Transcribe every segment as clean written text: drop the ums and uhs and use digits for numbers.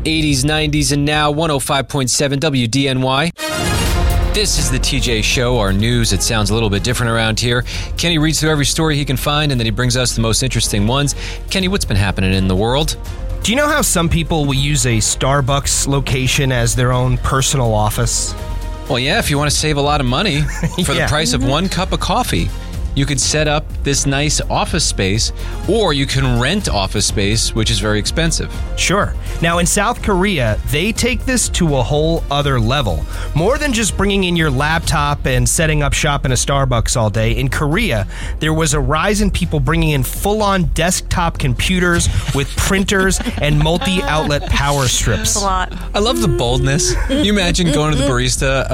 80s, 90s, and now 105.7 WDNY. This is the TJ Show, our news. It sounds a little bit different around here. Kenny reads through every story he can find, and then he brings us the most interesting ones. Kenny, what's been happening in the world? Do you know how some people will use a Starbucks location as their own personal office? Well, yeah, if you want to save a lot of money for the price of one cup of coffee. You could set up this nice office space, or you can rent office space, which is very expensive. Sure. Now, in South Korea, they take this to a whole other level. More than just bringing in your laptop and setting up shop in a Starbucks all day. In Korea, there was a rise in people bringing in full-on desktop computers with printers and multi-outlet power strips. That's a lot. I love the boldness. You imagine going to the barista,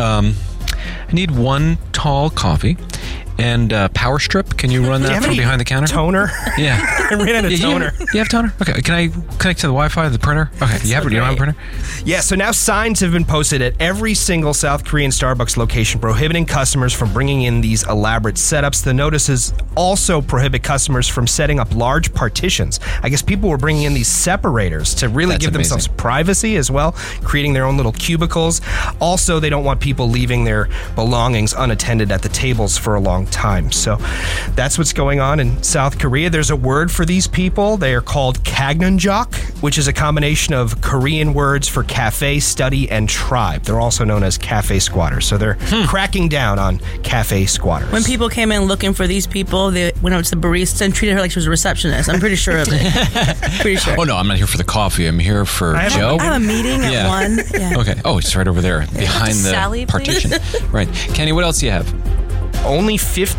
I need one tall coffee. And power strip, can you run that from behind the counter? Toner? Yeah. I ran out of toner. You have toner? Okay. Can I connect to the Wi-Fi of the printer? Okay. You don't have a printer? Yeah, so now signs have been posted at every single South Korean Starbucks location prohibiting customers from bringing in these elaborate setups. The notices also prohibit customers from setting up large partitions. I guess people were bringing in these separators to really give themselves privacy as well, creating their own little cubicles. Also, they don't want people leaving their belongings unattended at the tables for a long time. So that's what's going on in South Korea. There's a word for these people. They are called Kagnonjok, which is a combination of Korean words for cafe, study, and tribe. They're also known as cafe squatters. So they're cracking down on cafe squatters. When people came in looking for these people, they went up to the barista and treated her like she was a receptionist. I'm pretty sure of it. Pretty sure. Oh, no, I'm not here for the coffee. I'm here for Joe. I have a meeting at 1. Yeah. Okay. Oh, it's right over there behind the Sally, partition. Right. Kenny, what else do you have? Only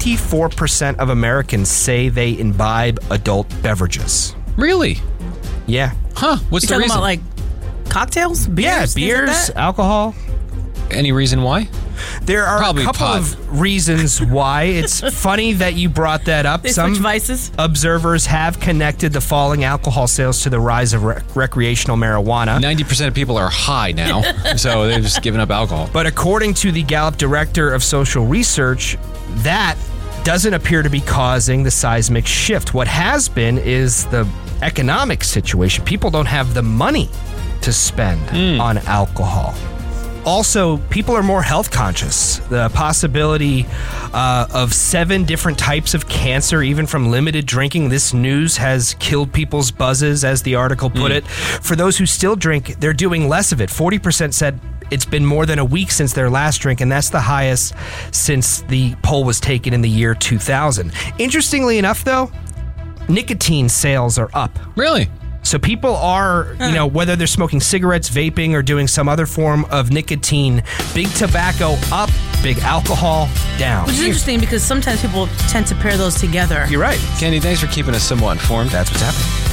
54% of Americans say they imbibe adult beverages. Really? Yeah. Huh. What's the You're reason? talking about like cocktails? Beers? Yeah, things like beers, that? alcohol. Any reason why? There are Probably a couple pot. of reasons why. It's funny that you brought that up. They Some switch vices? observers have connected the falling alcohol sales to the rise of recreational marijuana. 90% of people are high now, so they've just given up alcohol. But according to the Gallup Director of Social Research, that doesn't appear to be causing the seismic shift. What has been is the economic situation. People don't have the money to spend on alcohol. Also, people are more health conscious. The possibility of 7 different types of cancer, even from limited drinking. This news has killed people's buzzes, as the article put it. For those who still drink, they're doing less of it. 40% said it's been more than a week since their last drink, and that's the highest since the poll was taken in the year 2000. Interestingly enough, though, nicotine sales are up. Really? So people are, whether they're smoking cigarettes, vaping, or doing some other form of nicotine, big tobacco up, big alcohol down. Which is interesting because sometimes people tend to pair those together. You're right. Kenny, thanks for keeping us somewhat informed. That's what's happening.